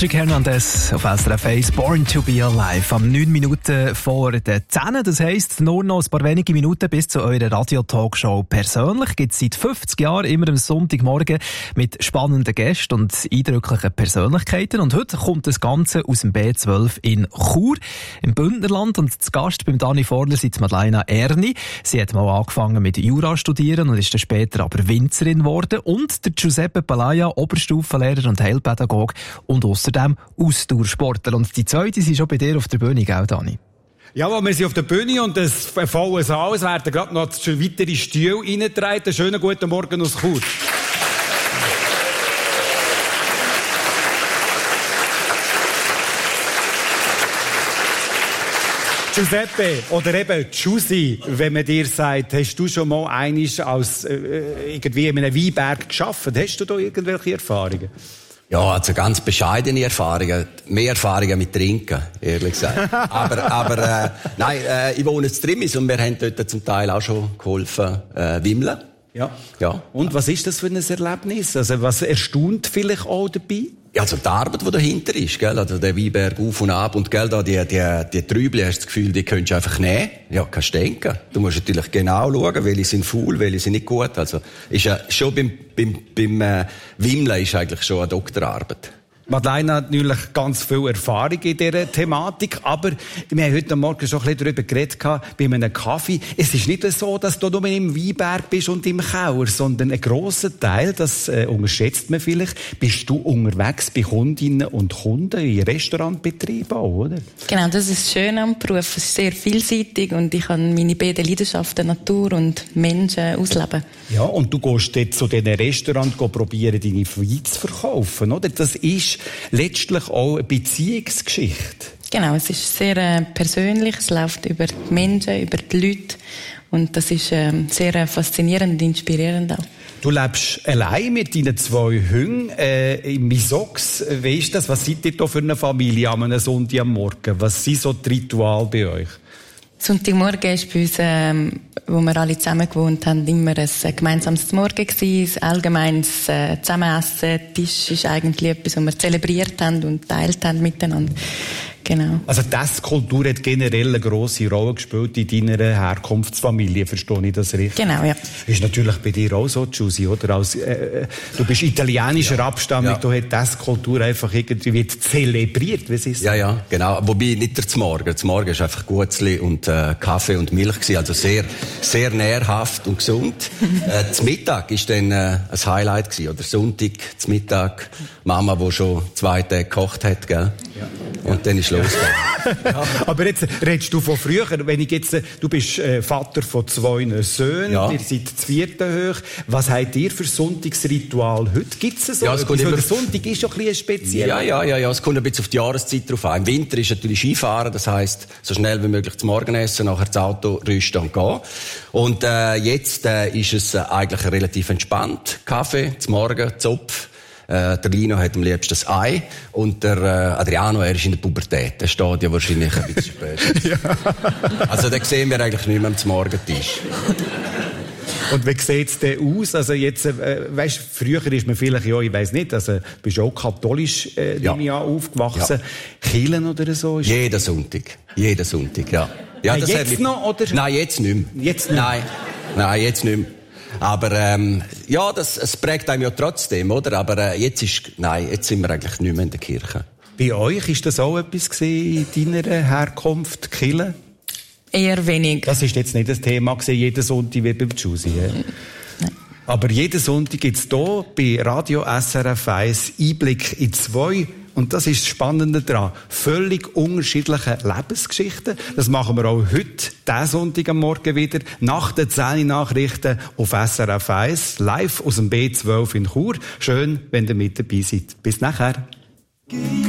Patrick Hernandez auf SRF 1, Born to be Alive. Am 9 Minuten vor den 10. Das heisst, nur noch ein paar wenige Minuten bis zu eurer Radio-Talkshow persönlich. Gibt es seit 50 Jahren immer am Sonntagmorgen mit spannenden Gästen und eindrücklichen Persönlichkeiten. Und heute kommt das Ganze aus dem B12 in Chur, im Bündnerland. Und zu Gast beim Dani Vorler sind Madeleine Erni. Sie hat mal angefangen mit Jura studieren und ist dann später aber Winzerin geworden. Und der Giuseppe Palaya, Oberstufenlehrer und Heilpädagoge und außerdem Ausdauersportler. Und die zweite sind schon bei dir auf der Bühne, gell, Dani? Ja, wir sind auf der Bühne und das volles Saal. Es werden gerade noch weitere Stühle reingetragen. Schönen guten Morgen aus Chur. Giuseppe oder eben Giussi, wenn man dir sagt, hast du schon mal einiges als irgendwie in einem Weinberg gearbeitet? Hast du da irgendwelche Erfahrungen? Ja, also ganz bescheidene Erfahrungen. Mehr Erfahrungen mit Trinken, ehrlich gesagt. aber nein, ich wohne in Trimmis und wir haben dort zum Teil auch schon geholfen, wimmeln. Ja. Ja. Und was ist das für ein Erlebnis? Also was erstaunt vielleicht auch dabei? Ja, also die Arbeit, die dahinter ist, gell? Also der Weinberg auf und ab und, gell, da die Trübel, hast du das Gefühl, die könntest du einfach nehmen. Ja, kannst du denken. Du musst natürlich genau schauen, welche sind faul, welche sind nicht gut. Also, ist ja schon beim Wimmeln ist eigentlich schon eine Doktorarbeit. Madeleine hat natürlich ganz viel Erfahrung in dieser Thematik, aber wir haben heute Morgen schon ein bisschen darüber geredet, bei einem Kaffee. Es ist nicht so, dass du nur im Weinberg bist und im Keller, sondern ein grosser Teil, das unterschätzt man vielleicht, bist du unterwegs bei Kundinnen und Kunden in Restaurantbetrieben auch, oder? Genau, das ist schön am Beruf. Es ist sehr vielseitig und ich kann meine beiden Leidenschaften, Natur und Menschen, ausleben. Ja, und du gehst dort zu diesen Restaurants probieren, deine Weine zu verkaufen, oder? Das ist letztlich auch eine Beziehungsgeschichte. Genau, es ist sehr persönlich, es läuft über die Menschen, über die Leute und das ist sehr faszinierend und inspirierend auch. Du lebst allein mit deinen 2 Hunden im Misox. Wie ist das? Was seid ihr da für eine Familie am einem Sonntag am Morgen? Was sind so die Rituale bei euch? Sonntagmorgen war bei uns, wo wir alle zusammen gewohnt haben, immer ein gemeinsames Morgen gewesen, ein allgemeines Zusammenessen. Tisch ist eigentlich etwas, was wir zelebriert haben und teilt haben miteinander. Genau. Also die Esskultur hat generell eine grosse Rolle gespielt in deiner Herkunftsfamilie, verstehe ich das richtig? Genau, ja. Ist natürlich bei dir auch so, Giussi, oder? Du bist italienischer Abstammung, du hast die Esskultur einfach irgendwie zelebriert, wie ist das? Ja, genau. Wobei nicht der Z'Morgen. Z'Morgen war einfach Gutzli und Kaffee und Milch gewesen, also sehr, sehr nährhaft und gesund. Zum Mittag war dann ein Highlight gewesen, oder? Sonntag, zum Mittag, Mama, die schon 2 Tage gekocht hat, gell? Ja. Und dann ist los. Ja. Aber jetzt redest du von früher. Wenn ich jetzt, du bist Vater von 2 Söhnen, ihr seid zu 4 hoch. Was habt ihr für Sonntagsritual heute? Gibt es so? Ja, der Sonntag ist schon ein bisschen speziell. Ja. Es kommt ein bisschen auf die Jahreszeit drauf an. Im Winter ist natürlich Skifahren. Das heisst, so schnell wie möglich zum Morgenessen, nachher das Auto rüsten und gehen. Und jetzt ist es eigentlich relativ entspannt. Kaffee, zum Morgen, Zopf. Der Lino hat am liebsten das Ei und der Adriano, er ist in der Pubertät. Der steht ja wahrscheinlich ein bisschen spät. Ja. Also den sehen wir eigentlich nicht mehr am Morgentisch. Und wie sieht's denn aus? Also jetzt, weißt, früher ist man vielleicht, ja, ich weiss nicht, also bist du auch katholisch aufgewachsen. Ja. Kirchen oder so? Jeden Sonntag, ja. Ja, das jetzt noch, oder? Nein, jetzt nicht mehr. Nein, jetzt nicht mehr. Aber es prägt einem ja trotzdem, oder? Aber jetzt sind wir eigentlich nicht mehr in der Kirche. Bei euch ist das auch etwas gewesen in deiner Herkunft, Kirche? Eher wenig. Das ist jetzt nicht das Thema gewesen, jeden Sonntag wie beim Giussi. Nein. Aber jeden Sonntag gibt's hier bei Radio SRF 1 Einblick in 2. Und das ist das Spannende daran. Völlig unterschiedliche Lebensgeschichten. Das machen wir auch heute, diesen Sonntag am Morgen wieder, nach den 10 Nachrichten auf SRF 1, live aus dem B12 in Chur. Schön, wenn ihr mit dabei seid. Bis nachher.